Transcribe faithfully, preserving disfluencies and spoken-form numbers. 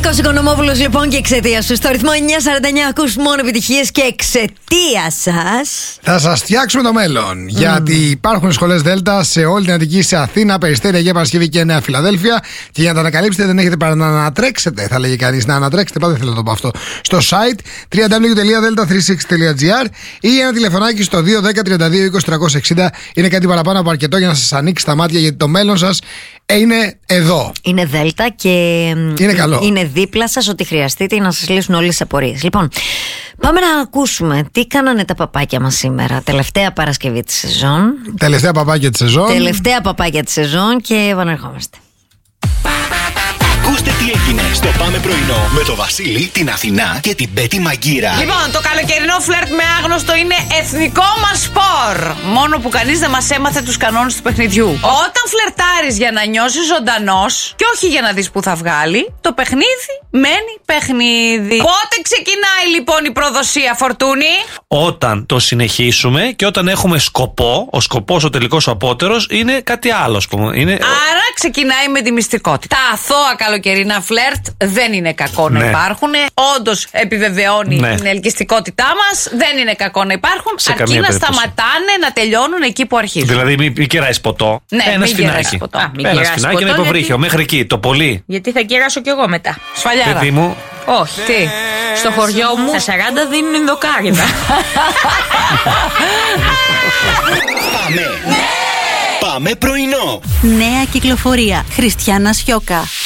Νίκος Οικονομόπουλος λοιπόν, και εξαιτία σου στο ρυθμό εννιά σαράντα εννιά ακούς μόνο επιτυχίες, και εξαιτία σας θα σας φτιάξουμε το μέλλον. Mm. Γιατί υπάρχουν σχολές Δέλτα σε όλη την Αττική, σε Αθήνα, Περιστέρια, Αγία Παρασκευή και Νέα Φιλαδέλφια. Και για να τα ανακαλύψετε, δεν έχετε παρά να ανατρέξετε, θα λέγει κανείς, να ανατρέξετε, πάντα θέλω να το πω αυτό, στο site double-u double-u double-u τελεία delta τριακόσια εξήντα τελεία gr ή ένα τηλεφωνάκι στο δύο ένα μηδέν τριάντα δύο είκοσι τριακόσια εξήντα. Είναι κάτι παραπάνω από αρκετό για να σας ανοίξει τα μάτια, γιατί το μέλλον σας είναι εδώ. Είναι Δέλτα και είναι, καλό. είναι δίπλα σας, ό,τι χρειαστείτε να σας λύσουν όλες τις απορίες. Λοιπόν, πάμε να ακούσουμε τι κάνανε τα παπάκια μας σήμερα. Τελευταία Παρασκευή της σεζόν. Τελευταία παπάκια της σεζόν. Τελευταία παπάκια της σεζόν και επανερχόμαστε. Ακούστε τι έγινε στο Πάμε Πρωινό με το Βασίλη, την Αθηνά και την Πέτη Μαγκύρα. Λοιπόν, το καλοκαιρινό φλερτ με άγνωστο είναι εθνικό μας σπορ. Μόνο που κανείς δεν μας έμαθε τους κανόνες του παιχνιδιού. Όταν φλερτάρεις για να νιώσεις ζωντανός και όχι για να δεις που θα βγάλει, το παιχνίδι μένει παιχνίδι. Πότε ξεκινάει λοιπόν η προδοσία, Φορτούνη? Όταν το συνεχίσουμε και όταν έχουμε σκοπό. Ο σκοπός, ο τελικός, ο απότερος είναι κάτι άλλο, ας πούμε. Είναι... Άρα ξεκινάει με τη μυστικότητα. Τα αθώα καλοκαιρινά φλερτ δεν είναι κακό να ναι. υπάρχουν. Όντως επιβεβαιώνει ναι. την ελκυστικότητά μας. Δεν είναι κακό να υπάρχουν. Σε αρκεί να περίπτωση. σταματάνε να τελειώνουν εκεί που αρχίζουν. Δηλαδή, μην μη κεράεις ποτό. Ναι, ένα σφινάκι. Ένα σφινάκι, ένα υποβρύχιο. Γιατί... μέχρι εκεί, το πολύ. Γιατί θα κεράσω κι εγώ μετά. Σφαλιάρα. Παιδί μου. Όχι. Τι? Στο χωριό μου στα σαράντα δίνουν δοκάριδα. Πάμε. Ναι. Πάμε πρωινό. Νέα κυκλοφορία. Χριστιάνα Σιώκα.